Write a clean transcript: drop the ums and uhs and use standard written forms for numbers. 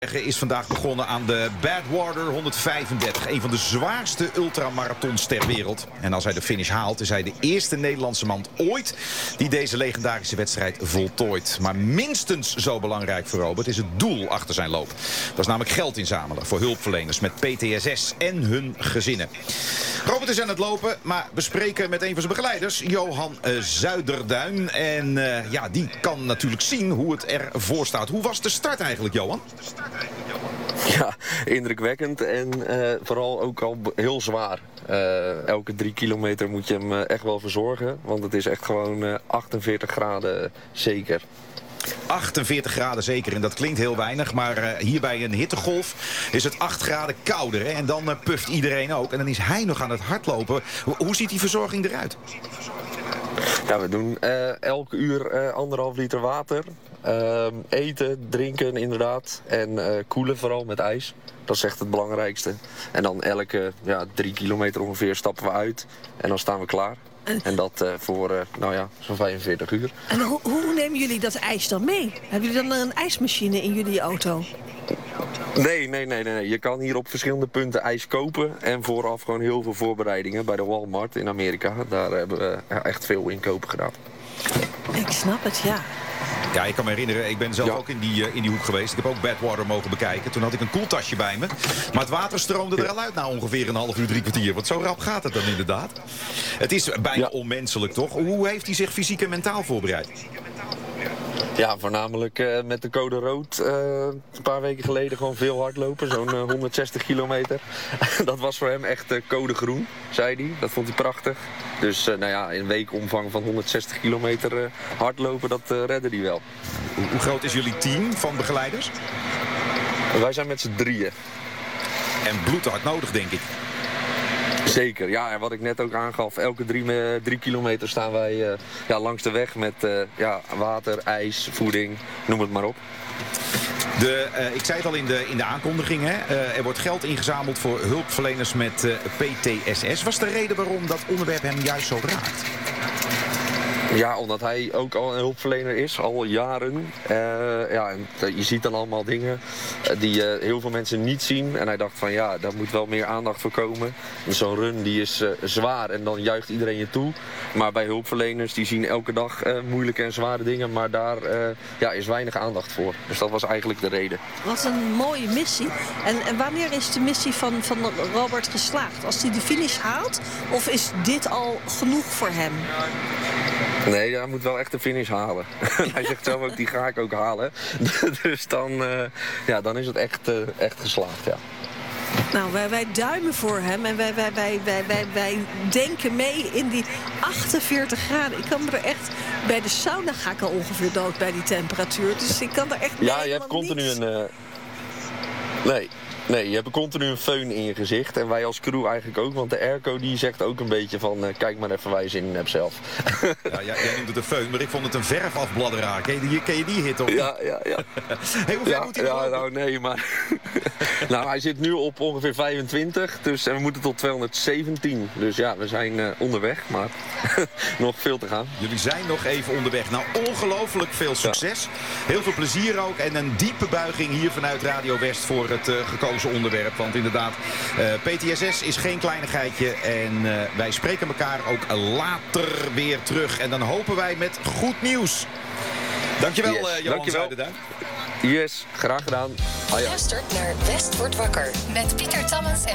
Is vandaag begonnen aan de Badwater 135. Een van de zwaarste ultramarathons ter wereld. En als hij de finish haalt, is hij de eerste Nederlandse man ooit die deze legendarische wedstrijd voltooit. Maar minstens zo belangrijk voor Robert is het doel achter zijn loop. Dat is namelijk geld inzamelen voor hulpverleners met PTSS en hun gezinnen. Robert is aan het lopen, maar we spreken met een van zijn begeleiders, Johan Zuiderduin. En die kan natuurlijk zien hoe het ervoor staat. Hoe was de start eigenlijk, Johan? Ja, indrukwekkend en vooral ook al heel zwaar. Elke 3 kilometer moet je hem echt wel verzorgen, want het is echt gewoon 48 graden zeker. 48 graden zeker, en dat klinkt heel weinig, maar hier bij een hittegolf is het 8 graden kouder. Hè? En dan puft iedereen ook. En dan is hij nog aan het hardlopen. Hoe ziet die verzorging eruit? Ja, we doen elke uur 1,5 liter water. Eten, drinken inderdaad. En koelen vooral met ijs. Dat is echt het belangrijkste. En dan elke 3 kilometer ongeveer stappen we uit. En dan staan we klaar. En dat voor zo'n 45 uur. En hoe nemen jullie dat ijs dan mee? Hebben jullie dan een ijsmachine in jullie auto? Nee. Je kan hier op verschillende punten ijs kopen. En vooraf gewoon heel veel voorbereidingen bij de Walmart in Amerika. Daar hebben we echt veel inkopen gedaan. Ik snap het, ja. Ja, ik kan me herinneren, ik ben zelf ook in die hoek geweest. Ik heb ook Badwater mogen bekijken. Toen had ik een koeltasje bij me. Maar het water stroomde er al uit na ongeveer een half uur, 3 kwartier. Want zo rap gaat het dan inderdaad. Het is bijna onmenselijk, toch? Hoe heeft hij zich fysiek en mentaal voorbereid? Ja, voornamelijk met de code rood. Een paar weken geleden gewoon veel hardlopen. Zo'n 160 kilometer. Dat was voor hem echt code groen, zei hij. Dat vond hij prachtig. Dus een weekomvang van 160 kilometer hardlopen, dat redde hij wel. Hoe groot is jullie team van begeleiders? Wij zijn met z'n 3. En bloedhard nodig, denk ik. Zeker, ja. En wat ik net ook aangaf, elke 3 kilometer staan wij langs de weg met water, ijs, voeding, noem het maar op. Ik zei het al in de aankondiging, hè? Er wordt geld ingezameld voor hulpverleners met PTSS. Wat is de reden waarom dat onderwerp hem juist zo raakt? Ja, omdat hij ook al een hulpverlener is, al jaren. En je ziet dan allemaal dingen die heel veel mensen niet zien. En hij dacht van daar moet wel meer aandacht voor komen. Zo'n run die is zwaar en dan juicht iedereen je toe. Maar bij hulpverleners die zien elke dag moeilijke en zware dingen. Maar daar is weinig aandacht voor. Dus dat was eigenlijk de reden. Wat een mooie missie. En wanneer is de missie van Robert geslaagd? Als hij de finish haalt? Of is dit al genoeg voor hem? Nee, hij moet wel echt de finish halen. Hij zegt zelf ook, die ga ik ook halen. Dus dan is het echt geslaagd, ja. Nou, wij duimen voor hem en wij denken mee in die 48 graden. Ik kan er echt, bij de sauna ga ik al ongeveer dood bij die temperatuur. Dus ik kan er echt Ja, je hebt continu Nee, je hebt continu een föhn in je gezicht. En wij als crew eigenlijk ook. Want de airco die zegt ook een beetje van kijk maar even waar je zin in hebt zelf. Ja, jij noemt het een föhn, maar ik vond het een verfafbladderaar. Ken je die hit op? Ja. Hey, hoe ver moet hij lopen? Nou nee, maar... hij zit nu op ongeveer 25. Dus we moeten tot 217. Dus ja, we zijn onderweg. Maar nog veel te gaan. Jullie zijn nog even onderweg. Nou, ongelooflijk veel succes. Ja. Heel veel plezier ook. En een diepe buiging hier vanuit Radio West voor het gekozen onderwerp. Want inderdaad, PTSS is geen kleinigheidje. En wij spreken elkaar ook later weer terug. En dan hopen wij met goed nieuws. Dankjewel, Johan Zuiderduin. Yes, graag gedaan. Luistert naar West wordt wakker met Pieter Tammens en